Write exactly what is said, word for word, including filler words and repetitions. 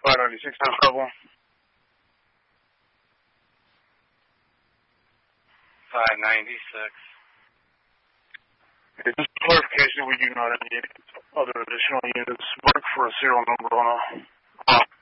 five ninety-six has trouble. five ninety-six. Okay, just clarification, we do not need other additional units. Mark for a serial number on a